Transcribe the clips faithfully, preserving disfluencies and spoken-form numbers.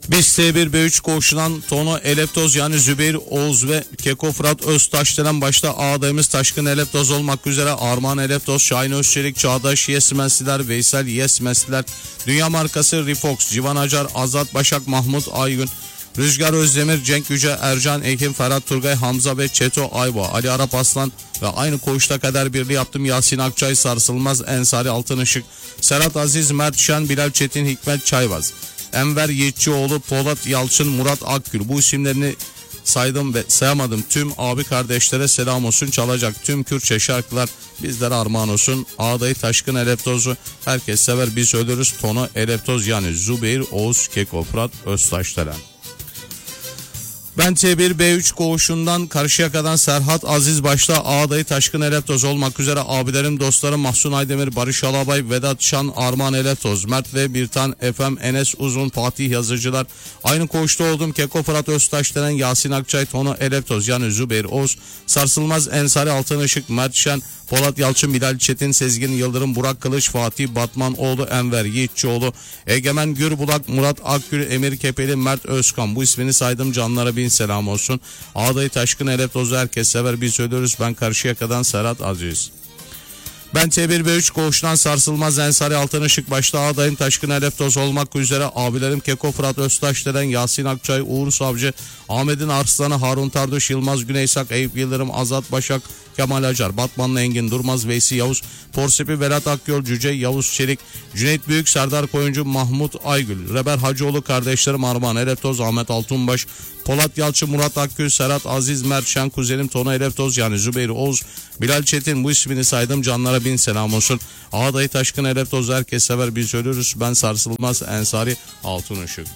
Biz T bir B üç koğuşundan Tono Eleptoz yani Zübeyir Oğuz ve Keko Fırat Öztaş denen başta ağadayımız Taşkın Eleptoz olmak üzere Armağan Eleptoz, Şahin Özçelik, Çağdaş Yesmensliler, Veysel Yesmensliler, Dünya markası Rifox, Civan Acar, Azat Başak, Mahmut Aygün, Rüzgar Özdemir, Cenk Yüce, Ercan Ekim, Ferhat Turgay, Hamza ve Çeto Ayva, Ali Arap Aslan ve aynı koğuşta kader birliği yaptım Yasin Akçay, Sarsılmaz Ensari Altınışık, Serhat Aziz, Mert Şen, Bilal Çetin, Hikmet Çayvaz, Enver Yiğitçioğlu, Polat Yalçın, Murat Akgül. Bu isimlerini saydım ve sayamadım. Tüm abi kardeşlere selam olsun. Çalacak tüm Kürtçe şarkılar bizlere armağan olsun. Ağdayı Taşkın Eleptoz'u herkes sever, biz ölürüz. Tono Eleptoz yani Zübeyir Oğuz, Keko Fırat Öztaş denen. Ben T bir B üç koğuşundan Karşıyaka'dan Serhat Aziz başta Ağdayı Taşkın Eleptoz olmak üzere abilerim, dostlarım Mahsun Aydemir, Barış Alabay, Vedat Şan, Armağan Eleptoz, Mert ve Birtan Efem, Enes Uzun, Fatih Yazıcılar. Aynı koğuşta oldum. Keko Fırat Öztaş denen Yasin Akçay, Tono Eleptoz yani Zübeyir Oğuz, Sarsılmaz Ensari Altınışık, Mert Şen, Polat Yalçın, Bilal Çetin, Sezgin Yıldırım, Burak Kılıç, Fatih Batmanoğlu, Enver Yiğitçioğlu, Egemen Gürbulak, Murat Akgül, Emir Kepeli, Mert Özkan. Bu ismini saydım, canlara bin selam olsun. Ağdayı Taşkın Eleptoz'u herkes sever, biz söylüyoruz. Ben Karşıyaka'dan Serhat Aziz. Ben T bir B üç koğuştan Sarsılmaz Ensari Altınışık başta Ağdayım Taşkın Eleptoz olmak üzere abilerim Keko Fırat Öztaş denen Yasin Akçay, Uğur Savcı, Ahmet'in Arslanı, Harun Tarduş, Yılmaz Güneysak, Eyüp Yıldırım, Azat Başak, Kemal Acar, Batmanlı Engin Durmaz, Veysi Yavuz, Porsepi Velat Akyol, Cüce Yavuz Çelik, Cüneyt Büyük, Serdar Koyuncu, Mahmut Aygül, Reber Hacıoğlu kardeşlerim Armağan Eleptoz, Ahmet Altunbaş, Polat Yalçın, Murat Akgül, Serhat Aziz, Mert Şen, kuzenim Tono Eleptoz yani Zübeyir Oğuz, Bilal Çetin. Bu ismini saydım, canlara bin selam olsun. Ağdayı Taşkın Eleptoz herkes sever, biz ölürüz. Ben Sarsılmaz Ensari Altınışık.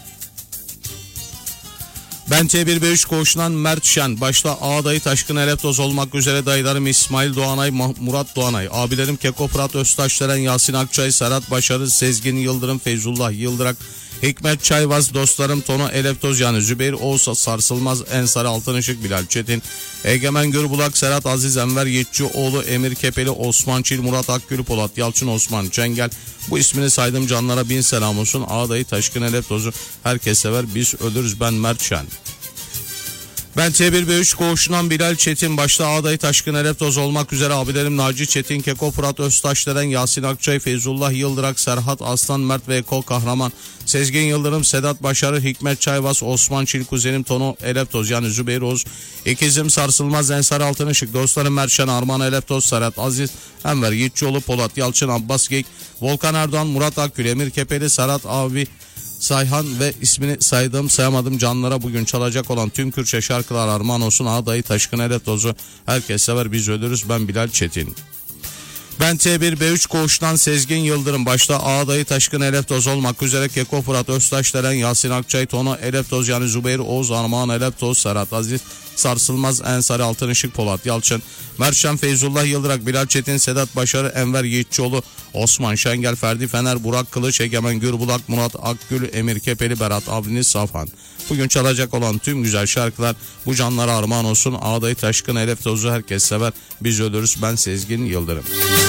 Ben T bir B üç koğuşundan Mert Şen başta Ağdayı Taşkın Eleptoz olmak üzere dayılarım İsmail Doğanay, Murat Doğanay, abilerim Keko Fırat Öztaş denen Yasin Akçay, Serhat Başarı, Sezgin Yıldırım, Feyzullah Yıldırak, Hikmet Çayvaz, dostlarım Tono Eleptoz yani Zübeyir Oğuz, Sarsılmaz Ensari Altınışık, Bilal Çetin, Egemen Gürbulak, Serhat Aziz, Enver Yiğitçioğlu, Emir Kepeli, Osman Çil, Murat Akgül, Polat Yalçın, Osman Çengel. Bu ismini saydım, canlara bin selam olsun. Ağdayı Taşkın Eleptoz'u herkes sever, biz ölürüz. Ben Mert Şen. Ben T bir B üç koğuşundan Bilal Çetin başta Ağdayı Taşkın Eleptoz olmak üzere abilerim Naci Çetin, Keko Fırat Öztaş denen Yasin Akçay, Feyzullah Yıldırak, Serhat Aslan, Mert ve Eko Kahraman, Sezgin Yıldırım, Sedat Başarı, Hikmet Çayvaz, Osman Çil, kuzenim Tono Eleptoz yani Zübeyir Oğuz, ikizim Sarsılmaz Ensari Altınışık, dostlarım Merşen, Armağan Eleptoz, Serhat Aziz, Enver Yiğitçioğlu, Polat Yalçın, Abbas Geyik, Volkan Erdoğan, Murat Akgül, Emir Kepeli, Serhat Abi Sayhan ve ismini saydım sayamadım, canlara bugün çalacak olan tüm Kürtçe şarkılar armağan olsun. Ağdayı Taşkın Eleptoz'u herkes sever, biz ölürüz. Ben Bilal Çetin. Ben T bir B üç koğuştan Sezgin Yıldırım başta Ağdayı Taşkın Eleptoz olmak üzere Keko Fırat Öztaş denen Yasin Akçay, Tono Eleptoz yani Zübeyir Oğuz, Armağan Eleptoz, Serhat Aziz, Sarsılmaz Ensari Altınışık, Polat Yalçın, Merşen, Feyzullah Yıldırak, Bilal Çetin, Sedat Başarı, Enver Yiğitçioğlu, Osman Şengel, Ferdi Fener, Burak Kılıç, Egemen Gürbulak, Murat Akgül, Emir Kepeli, Berat Avni Safhan. Bugün çalacak olan tüm güzel şarkılar bu canlara armağan olsun. Ağdayı Taşkın Eleptoz'u herkes sever, biz ölürüz. Ben Sezgin Yıldırım.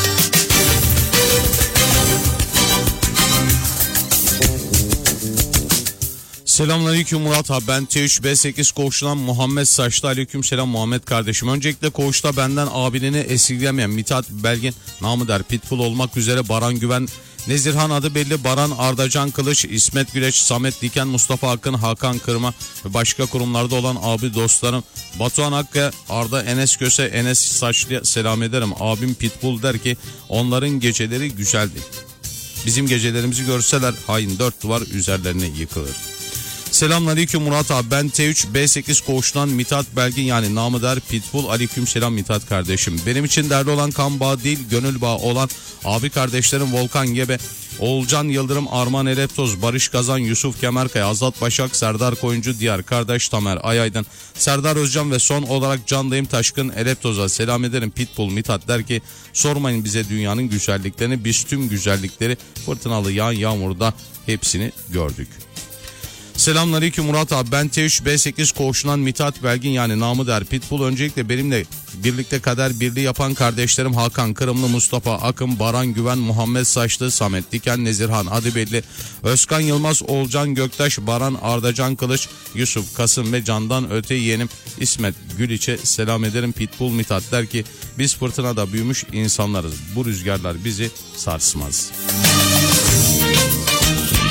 Selamünaleyküm Murat abi, ben T üç B sekiz koğuşundan Muhammed Saçlı. Aleyküm selam Muhammed kardeşim. Öncelikle koğuşta benden abiliğini esirgemeyen Mithat Belgin, namı der Pitbull olmak üzere Baran Güven, Nezirhan adı belli, Baran Ardacan Kılıç, İsmet Güleç, Samet Diken, Mustafa Akın, Hakan Kırma ve başka kurumlarda olan abi dostlarım Batuhan Hakkı, Arda Enes Köse, Enes Saçlı'ya selam ederim. Abim Pitbull der ki onların geceleri güzeldi. Bizim gecelerimizi görseler hain dört duvar üzerlerine yıkılır. Selamünaleyküm Murat abi, ben T üç B sekiz koğuşundan Mithat Belgin yani namı der Pitbull. Aleyküm selam Mithat kardeşim. Benim için değerli olan kan bağı değil gönül bağı olan abi kardeşlerim Volkan Gebe, Oğulcan Yıldırım, Arman Eleptoz, Barış Kazan, Yusuf Kemerkaya, Azat Başak, Serdar Koyuncu, diğer kardeş Tamer Ayaydın, Serdar Özcan ve son olarak Candayım Taşkın Eleptoz'a selam ederim. Pitbull Mithat der ki sormayın bize dünyanın güzelliklerini, biz tüm güzellikleri fırtınalı yağan yağmurda hepsini gördük. Selamünaleyküm Murat abi. Ben T üç B sekiz koğuşundan Mithat Belgin yani namı der Pitbull. Öncelikle benimle birlikte kader birliği yapan kardeşlerim Hakan Kırımlı, Mustafa Akın, Baran Güven, Muhammed Saçlı, Samet Diken, Nezirhan Adibelli, Özkan Yılmaz, Olcan Göktaş, Baran Ardacan Kılıç, Yusuf Kasım ve Candan Öte yeğenim İsmet Güliç'e selam ederim. Pitbull Mithat der ki biz fırtınada büyümüş insanlarız. Bu rüzgarlar bizi sarsmaz.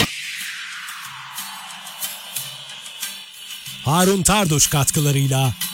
Harun Tardoş katkılarıyla